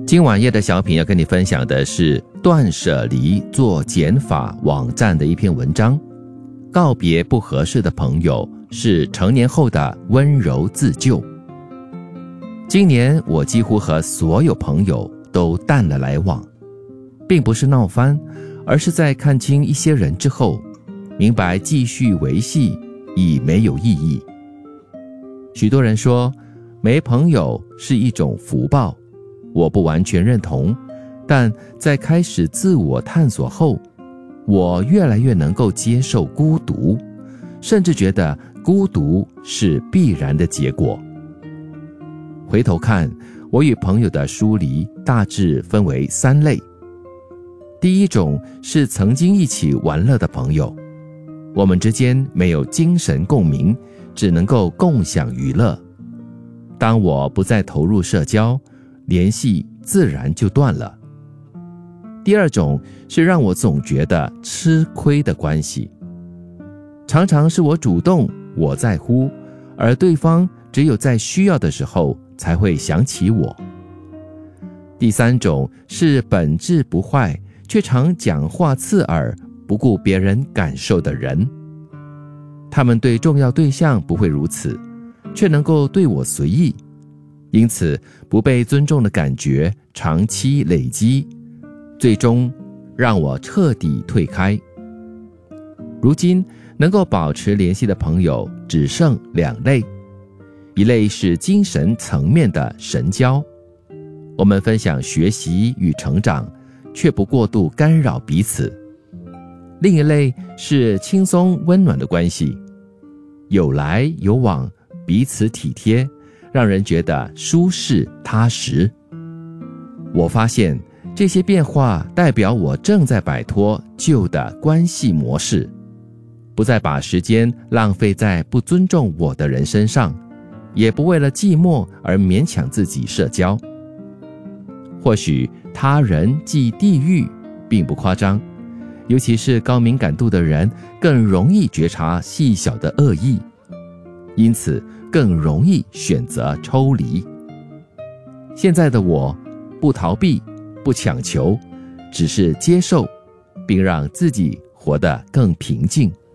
今晚夜的小品要跟你分享的是断舍离做减法网站的一篇文章。告别不合适的朋友是成年后的温柔自救。今年我几乎和所有朋友都淡了来往，并不是闹翻，而是在看清一些人之后，明白继续维系已没有意义。许多人说没朋友是一种福报，我不完全认同，但在开始自我探索后，我越来越能够接受孤独，甚至觉得孤独是必然的结果。回头看，我与朋友的疏离大致分为3类。第一种是曾经一起玩乐的朋友，我们之间没有精神共鸣，只能够共享娱乐。当我不再投入社交，联系自然就断了。第二种是让我总觉得吃亏的关系，常常是我主动，我在乎，而对方只有在需要的时候才会想起我。第三种是本质不坏，却常讲话刺耳，不顾别人感受的人。他们对重要对象不会如此，却能够对我随意，因此不被尊重的感觉长期累积，最终让我彻底退开。如今能够保持联系的朋友只剩2类，一类是精神层面的神交，我们分享学习与成长，却不过度干扰彼此。另一类是轻松温暖的关系，有来有往，彼此体贴，让人觉得舒适踏实。我发现这些变化代表我正在摆脱旧的关系模式，不再把时间浪费在不尊重我的人身上，也不为了寂寞而勉强自己社交。或许他人即地狱并不夸张，尤其是高敏感度的人更容易觉察细小的恶意，因此更容易选择抽离。现在的我不逃避，不强求，只是接受，并让自己活得更平静。